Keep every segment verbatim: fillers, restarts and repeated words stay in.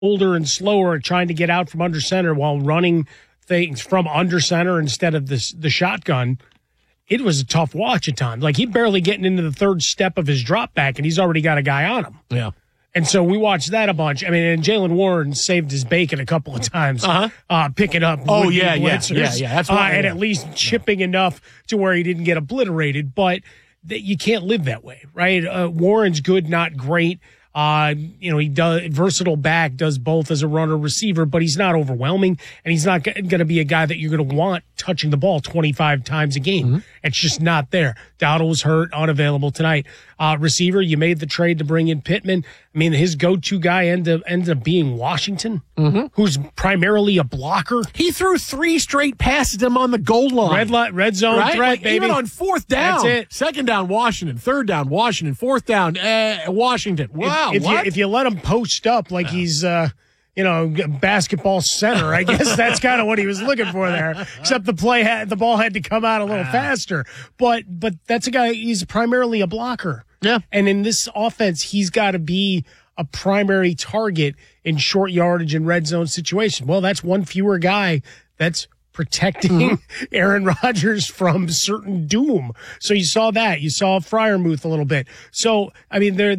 older and slower, trying to get out from under center while running things from under center instead of this, the shotgun. It was a tough watch at times. Like, he barely getting into the third step of his drop back, and he's already got a guy on him. Yeah. And so we watched that a bunch. I mean, and Jaylen Warren saved his bacon a couple of times, uh-huh. uh, picking up. Oh, yeah, yeah, yeah, yeah. That's why, uh, and yeah. at least chipping enough to where he didn't get obliterated. But th- you can't live that way, right? Uh, Warren's good, not great. Uh, you know, he does versatile back, does both as a runner receiver, but he's not overwhelming, and he's not g- going to be a guy that you're going to want touching the ball twenty-five times a game. Mm-hmm. It's just not there. Dowdle was hurt, unavailable tonight. Uh, receiver, you made the trade to bring in Pittman. I mean, his go-to guy ended up, ended up being Washington, mm-hmm. who's primarily a blocker. He threw three straight passes to him on the goal line. Red, li- red zone right? threat, like, baby. Even on fourth down. That's it. Second down, Washington. Third down, Washington. Fourth down, uh, Washington. Wow, if, if what? You, if you let him post up like yeah. he's, uh, you know, basketball center, I guess that's kind of what he was looking for there. Except the play had the ball had to come out a little ah. faster. But but that's a guy. He's primarily a blocker. Yeah. And in this offense, he's got to be a primary target in short yardage and red zone situations. Well, that's one fewer guy that's protecting mm-hmm. Aaron Rodgers from certain doom. So you saw that. You saw Freiermuth a little bit. So I mean, they're.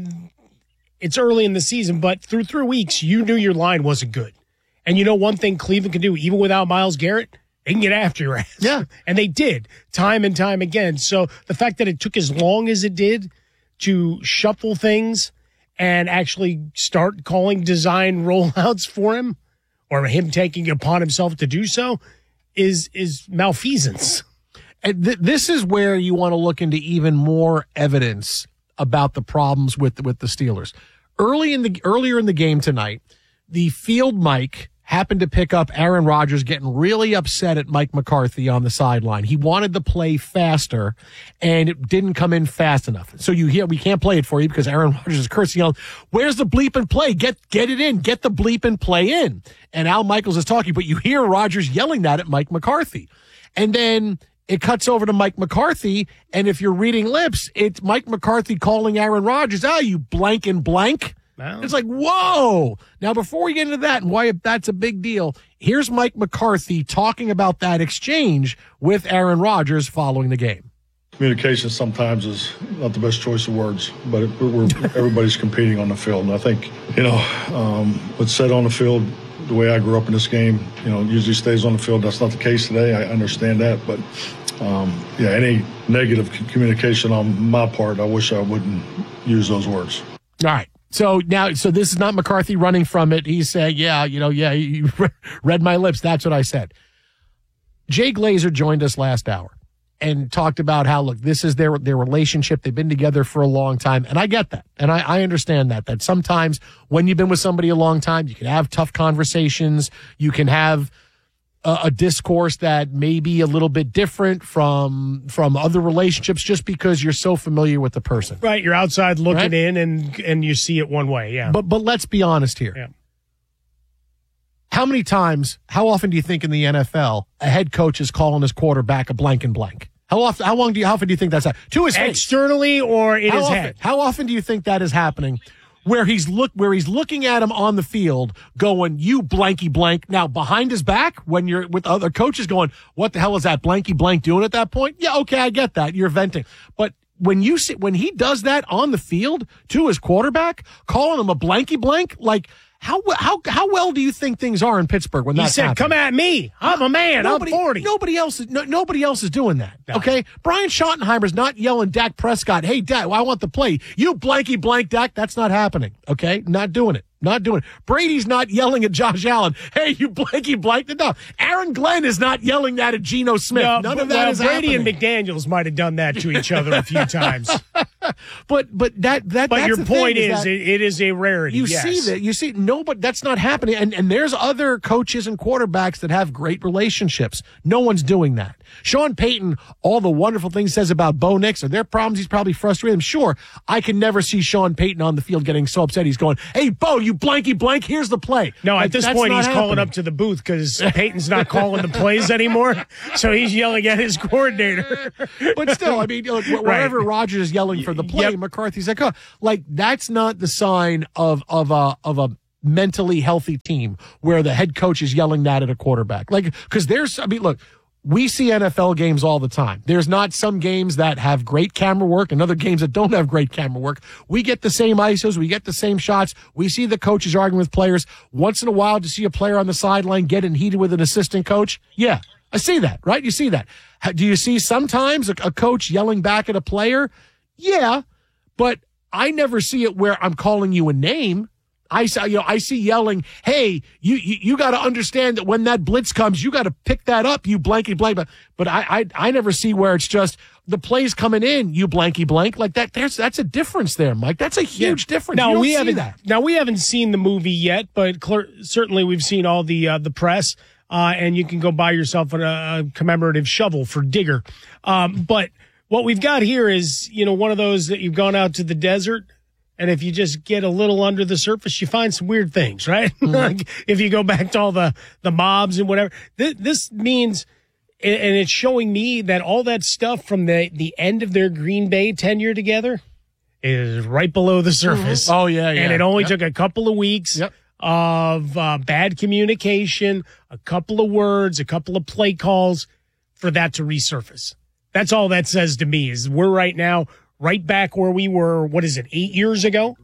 It's early in the season, but through three weeks, you knew your line wasn't good. And you know one thing Cleveland can do, even without Myles Garrett, they can get after your ass. Yeah. And they did, time and time again. So the fact that it took as long as it did to shuffle things and actually start calling design rollouts for him, or him taking it upon himself to do so, is is malfeasance. And th- this is where you want to look into even more evidence about the problems with with the Steelers. Early in the earlier in the game tonight, the field mic happened to pick up Aaron Rodgers getting really upset at Mike McCarthy on the sideline. He wanted the play faster, and it didn't come in fast enough. So you hear we can't play it for you because Aaron Rodgers is cursing, yelling, "Where's the bleep and play? Get get it in. Get the bleep and play in." And Al Michaels is talking, but you hear Rodgers yelling that at Mike McCarthy, and then it cuts over to Mike McCarthy, and if you're reading lips, it's Mike McCarthy calling Aaron Rodgers, "Ah, you blank and blank." Wow. It's like, whoa. Now, before we get into that and why that's a big deal, here's Mike McCarthy talking about that exchange with Aaron Rodgers following the game. Communication sometimes is not the best choice of words, but it, we're, everybody's competing on the field. And I think, you know, um, what's said on the field, the way I grew up in this game, you know, usually stays on the field. That's not the case today. I understand that. But, um, yeah, any negative communication on my part, I wish I wouldn't use those words. All right. So now, so this is not McCarthy running from it. He's saying, yeah, you know, yeah, you read my lips. That's what I said. Jay Glazer joined us last hour and talked about how, look, this is their their relationship. They've been together for a long time. And I get that. And I, I understand that, that sometimes when you've been with somebody a long time, you can have tough conversations. You can have a, a discourse that may be a little bit different from from other relationships just because you're so familiar with the person. Right. You're outside looking right? in and and you see it one way. Yeah. But but let's be honest here. Yeah. How many times, how often do you think in the N F L a head coach is calling his quarterback a blank and blank? How often, how long do you, how often do you think that's happening? To his face. Externally or in how his often, head? How often do you think that is happening? Where he's look, where he's looking at him on the field, going, "You blanky blank." Now behind his back, when you're with other coaches, going, "What the hell is that blanky blank doing at that point?" Yeah, okay, I get that. You're venting, but when you see when he does that on the field to his quarterback, calling him a blanky blank, like. How how how well do you think things are in Pittsburgh when he that's said, happening? "Come at me, I'm a man, nobody, I'm forty." Nobody else is no, nobody else is doing that. No. Okay, Brian Schottenheimer's not yelling Dak Prescott, "Hey Dak, I want the play." You blanky blank Dak. That's not happening. Okay, not doing it. Not doing it. Brady's not yelling at Josh Allen, "Hey, you blanky blank." No. Aaron Glenn is not yelling that at Geno Smith. No, None but, of that well, is Brady happening. and McDaniels might have done that to each other a few times. But but that that but that's your the point thing, is, is that it, it is a rarity. you yes. see that you see no, but that's not happening. And and there's other coaches and quarterbacks that have great relationships. No one's doing that. Sean Payton, all the wonderful things he says about Bo Nix, are there problems he's probably frustrated? I'm sure. I can never see Sean Payton on the field getting so upset. He's going, "Hey Bo, you blanky blank. Here's the play." No, like, at this that's point, not he's happening. calling up to the booth because Peyton's not calling the plays anymore. So he's yelling at his coordinator. But still, I mean, like, wherever Right. Rodgers is yelling for the play, Yep. McCarthy's like, "Oh, like that's not the sign of of a of a mentally healthy team where the head coach is yelling that at a quarterback. Like, because there's, I mean, look, we see N F L games all the time. There's not some games that have great camera work and other games that don't have great camera work. We get the same I S Os. We get the same shots. We see the coaches arguing with players. Once in a while, to see a player on the sideline getting heated with an assistant coach. Yeah, I see that, right? You see that. Do you see sometimes a, a coach yelling back at a player? Yeah, but I never see it where I'm calling you a name. I see, you know, I see yelling, hey, you you, you got to understand that when that blitz comes, you got to pick that up, you blanky blank. But, but I, I I never see where it's just the play's coming in, you blanky blank. Like that, there's that's a difference there, Mike. That's a huge yeah. difference. Now, you don't we see haven't, that. Now, we haven't seen the movie yet, but clear, certainly we've seen all the uh, the press, uh, and you can go buy yourself a, a commemorative shovel for Digger. Um, but what we've got here is, you know, one of those that you've gone out to the desert, and if you just get a little under the surface, you find some weird things, right? Mm-hmm. Like if you go back to all the, the mobs and whatever. This, this means, and it's showing me that all that stuff from the, the end of their Green Bay tenure together is right below the surface. Mm-hmm. Oh, yeah, yeah. And it only yep. took a couple of weeks yep. of uh, bad communication, a couple of words, a couple of play calls for that to resurface. That's all that says to me is we're right now right back where we were, what is it, eight years ago?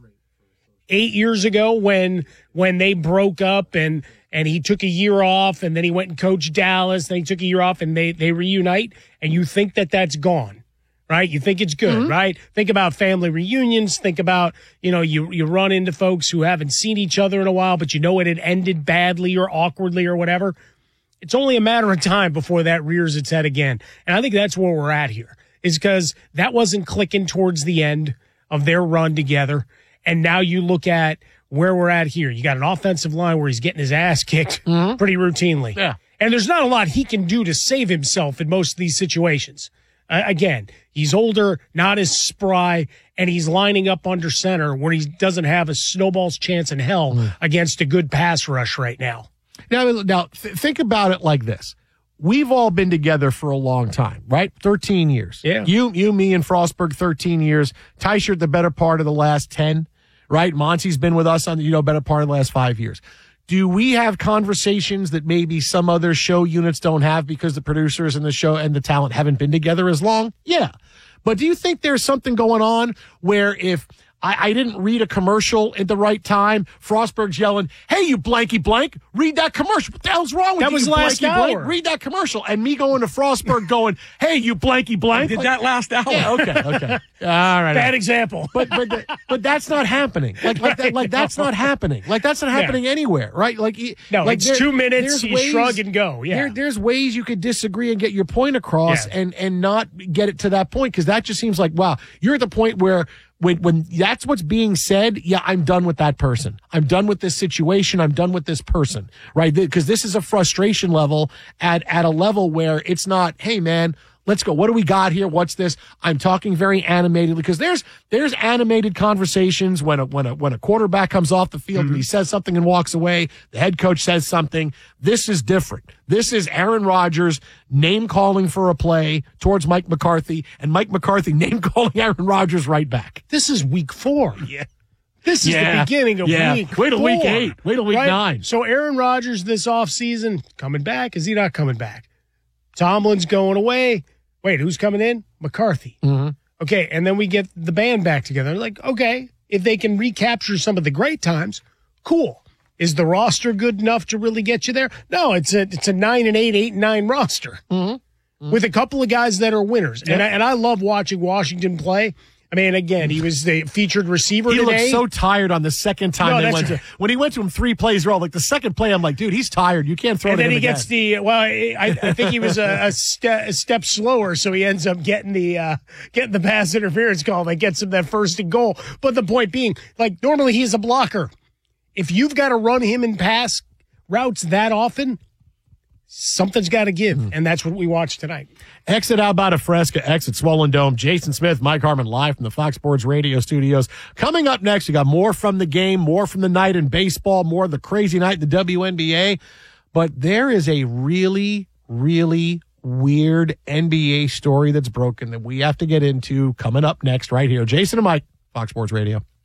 Eight years ago when when they broke up and and he took a year off and then he went and coached Dallas, then he took a year off and they, they reunite, and you think that that's gone, right? You think it's good, mm-hmm. right? Think about family reunions. Think about, you know, you, you run into folks who haven't seen each other in a while, but you know it had ended badly or awkwardly or whatever. It's only a matter of time before that rears its head again. And I think that's where we're at here. Is because that wasn't clicking towards the end of their run together. And now you look at where we're at here. You got an offensive line where he's getting his ass kicked mm-hmm. pretty routinely. Yeah. And there's not a lot he can do to save himself in most of these situations. Uh, again, he's older, not as spry, and he's lining up under center where he doesn't have a snowball's chance in hell mm. against a good pass rush right now. Now, now th- think about it like this. We've all been together for a long time, right? thirteen years. Yeah. You, you, me, and Frostberg, thirteen years. Tyshirt, the better part of the last ten, right? Monty's been with us on the, you know, better part of the last five years. Do we have conversations that maybe some other show units don't have because the producers and the show and the talent haven't been together as long? Yeah. But do you think there's something going on where if I, I didn't read a commercial at the right time, Frostberg's yelling, hey, you blanky blank, read that commercial. What the hell's wrong with that you, was you last blanky hour. blank? Read that commercial. And me going to Frostberg going, hey, you blanky blank. Did like, that last hour. Yeah, okay, okay. All right. Bad example. But but but that's not happening. Like like that, like that's not happening. Like that's not happening yeah. anywhere, right? Like no, like it's there, two minutes. You ways, shrug and go. Yeah, there, there's ways you could disagree and get your point across, yeah. and and not get it to that point because that just seems like wow, you're at the point where. When, when that's what's being said, yeah, I'm done with that person. I'm done with this situation. I'm done with this person, right? Because this is a frustration level at, at a level where it's not, hey, man, let's go. What do we got here? What's this? I'm talking very animated because there's there's animated conversations when a when a when a quarterback comes off the field mm-hmm. and he says something and walks away. The head coach says something. This is different. This is Aaron Rodgers name calling for a play towards Mike McCarthy, and Mike McCarthy name calling Aaron Rodgers right back. This is week four. Yeah. This is yeah. the beginning of yeah. week Wait till four, week eight. Wait till week right? nine. So Aaron Rodgers this offseason coming back? Is he not coming back? Tomlin's going away. Wait, who's coming in? McCarthy. Mm-hmm. Okay, and then we get the band back together. Like, okay, if they can recapture some of the great times, cool. Is the roster good enough to really get you there? No, it's a it's a nine and eight, eight and nine roster mm-hmm. Mm-hmm. with a couple of guys that are winners. Yep. And I, and I love watching Washington play. I mean, again, he was the featured receiver he today. He looked so tired on the second time no, they went right. to when he went to him three plays roll. Like the second play, I'm like, dude, he's tired. You can't throw and it. And then he again. gets the well. I, I think he was a, a, ste- a step slower, so he ends up getting the uh, getting the pass interference call that gets him that first and goal. But the point being, like normally he's a blocker. If you've got to run him in pass routes that often, something's got to give, mm. and that's what we watched tonight. Exit Alberta Fresca, exit Swollen Dome. Jason Smith, Mike Harmon, live from the Fox Sports Radio studios. Coming up next, we got more from the game, more from the night in baseball, more of the crazy night in the W N B A. But there is a really, really weird N B A story that's broken that we have to get into coming up next right here. Jason and Mike, Fox Sports Radio.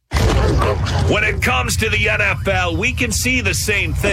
When it comes to the N F L, we can see the same thing.